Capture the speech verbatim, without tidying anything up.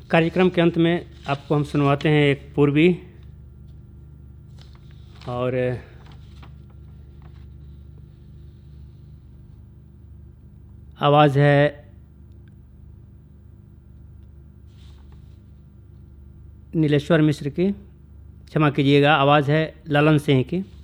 कार्यक्रम के अंत में आपको हम सुनवाते हैं एक पूर्वी, और आवाज़ है नीलेश्वर मिश्र की, क्षमा कीजिएगा, आवाज़ है ललन सिंह की।